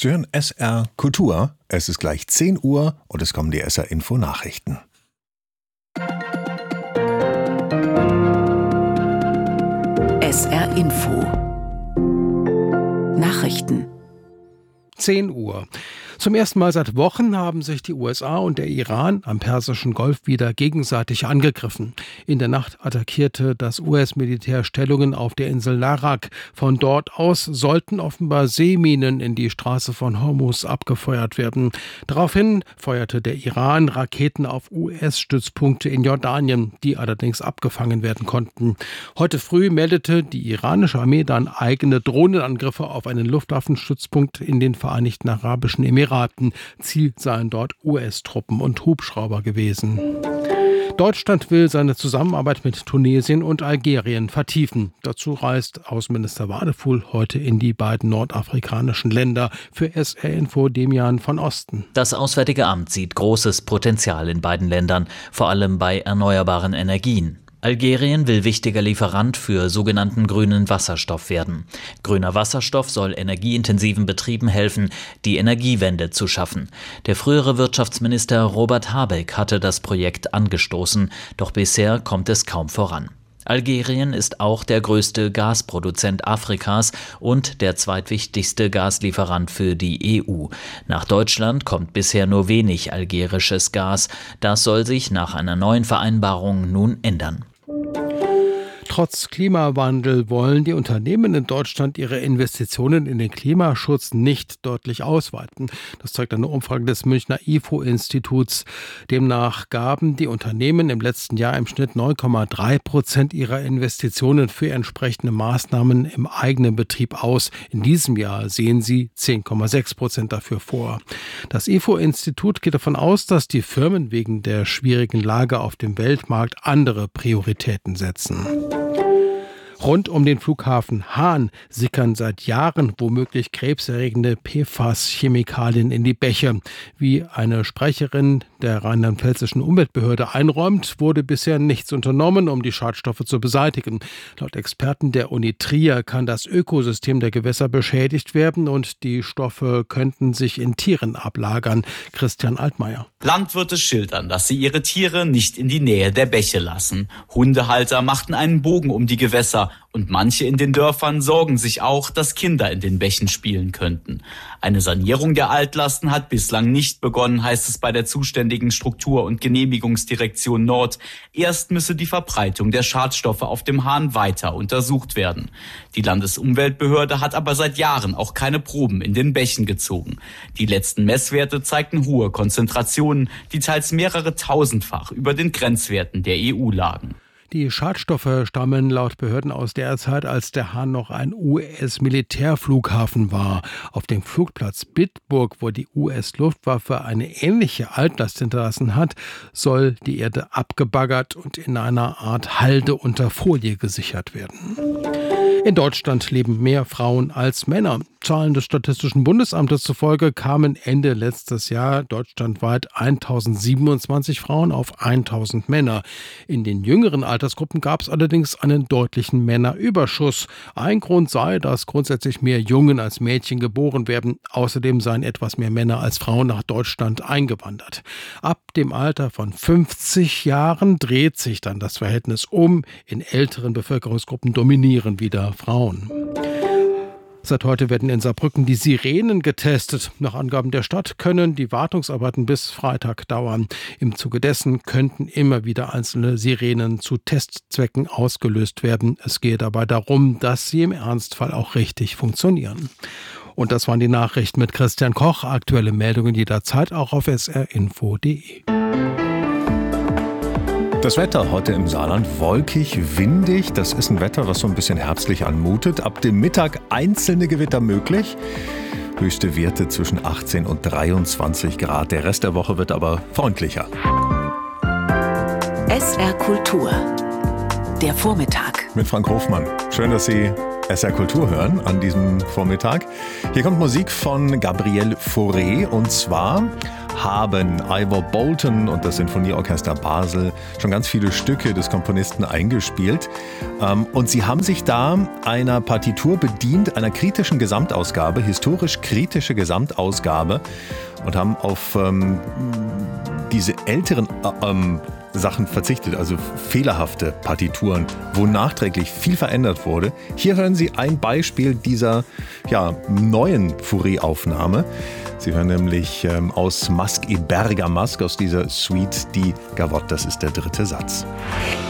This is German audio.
Sie hören SR Kultur. Es ist gleich 10 Uhr und es kommen die SR Info Nachrichten. SR Info Nachrichten 10 Uhr. Zum ersten Mal seit Wochen haben sich die USA und der Iran am Persischen Golf wieder gegenseitig angegriffen. In der Nacht attackierte das US-Militär Stellungen auf der Insel Larak. Von dort aus sollten offenbar Seeminen in die Straße von Hormuz abgefeuert werden. Daraufhin feuerte der Iran Raketen auf US-Stützpunkte in Jordanien, die allerdings abgefangen werden konnten. Heute früh meldete die iranische Armee dann eigene Drohnenangriffe auf einen Luftwaffenstützpunkt in den Vereinigten Arabischen Emiraten. Ziel seien dort US-Truppen und Hubschrauber gewesen. Deutschland will seine Zusammenarbeit mit Tunesien und Algerien vertiefen. Dazu reist Außenminister Wadefuhl heute in die beiden nordafrikanischen Länder. Für SR Info Demian von Osten. Das Auswärtige Amt sieht großes Potenzial in beiden Ländern, vor allem bei erneuerbaren Energien. Algerien will wichtiger Lieferant für sogenannten grünen Wasserstoff werden. Grüner Wasserstoff soll energieintensiven Betrieben helfen, die Energiewende zu schaffen. Der frühere Wirtschaftsminister Robert Habeck hatte das Projekt angestoßen, doch bisher kommt es kaum voran. Algerien ist auch der größte Gasproduzent Afrikas und der zweitwichtigste Gaslieferant für die EU. Nach Deutschland kommt bisher nur wenig algerisches Gas. Das soll sich nach einer neuen Vereinbarung nun ändern. Trotz Klimawandel wollen die Unternehmen in Deutschland ihre Investitionen in den Klimaschutz nicht deutlich ausweiten. Das zeigt eine Umfrage des Münchner IFO-Instituts. Demnach gaben die Unternehmen im letzten Jahr im Schnitt 9,3% ihrer Investitionen für entsprechende Maßnahmen im eigenen Betrieb aus. In diesem Jahr sehen sie 10,6% dafür vor. Das IFO-Institut geht davon aus, dass die Firmen wegen der schwierigen Lage auf dem Weltmarkt andere Prioritäten setzen. Rund um den Flughafen Hahn sickern seit Jahren womöglich krebserregende PFAS-Chemikalien in die Bäche. Wie eine Sprecherin der rheinland-pfälzischen Umweltbehörde einräumt, wurde bisher nichts unternommen, um die Schadstoffe zu beseitigen. Laut Experten der Uni Trier kann das Ökosystem der Gewässer beschädigt werden und die Stoffe könnten sich in Tieren ablagern. Christian Altmaier. Landwirte schildern, dass sie ihre Tiere nicht in die Nähe der Bäche lassen. Hundehalter machten einen Bogen um die Gewässer und manche in den Dörfern sorgen sich auch, dass Kinder in den Bächen spielen könnten. Eine Sanierung der Altlasten hat bislang nicht begonnen, heißt es bei der zuständigen Struktur- und Genehmigungsdirektion Nord. Erst müsse die Verbreitung der Schadstoffe auf dem Hahn weiter untersucht werden. Die Landesumweltbehörde hat aber seit Jahren auch keine Proben in den Bächen gezogen. Die letzten Messwerte zeigten hohe Konzentrationen, die teils mehrere tausendfach über den Grenzwerten der EU lagen. Die Schadstoffe stammen laut Behörden aus der Zeit, als der Hahn noch ein US-Militärflughafen war. Auf dem Flugplatz Bitburg, wo die US-Luftwaffe eine ähnliche Altlast hinterlassen hat, soll die Erde abgebaggert und in einer Art Halde unter Folie gesichert werden. In Deutschland leben mehr Frauen als Männer. Zahlen des Statistischen Bundesamtes zufolge kamen Ende letztes Jahr deutschlandweit 1027 Frauen auf 1000 Männer. In den jüngeren Altersgruppen gab es allerdings einen deutlichen Männerüberschuss. Ein Grund sei, dass grundsätzlich mehr Jungen als Mädchen geboren werden. Außerdem seien etwas mehr Männer als Frauen nach Deutschland eingewandert. Ab dem Alter von 50 Jahren dreht sich dann das Verhältnis um. In älteren Bevölkerungsgruppen dominieren wieder Frauen. Seit heute werden in Saarbrücken die Sirenen getestet. Nach Angaben der Stadt können die Wartungsarbeiten bis Freitag dauern. Im Zuge dessen könnten immer wieder einzelne Sirenen zu Testzwecken ausgelöst werden. Es gehe dabei darum, dass sie im Ernstfall auch richtig funktionieren. Und das waren die Nachrichten mit Christian Koch. Aktuelle Meldungen jederzeit auch auf srinfo.de. Das Wetter heute im Saarland wolkig, windig. Das ist ein Wetter, was so ein bisschen herbstlich anmutet. Ab dem Mittag einzelne Gewitter möglich. Höchste Werte zwischen 18 und 23 Grad. Der Rest der Woche wird aber freundlicher. SR Kultur. Der Vormittag. Mit Frank Hofmann. Schön, dass Sie SR Kultur hören an diesem Vormittag. Hier kommt Musik von Gabriel Fauré und zwar haben Ivor Bolton und das Sinfonieorchester Basel schon ganz viele Stücke des Komponisten eingespielt. Und sie haben sich da einer Partitur bedient, einer kritischen Gesamtausgabe, historisch-kritische Gesamtausgabe und haben auf diese älteren Sachen verzichtet, also fehlerhafte Partituren, wo nachträglich viel verändert wurde. Hier hören Sie ein Beispiel dieser neuen Fauré-Aufnahme. Sie hören nämlich aus Masque et Bergamasque, aus dieser Suite die Gavotte, das ist der dritte Satz.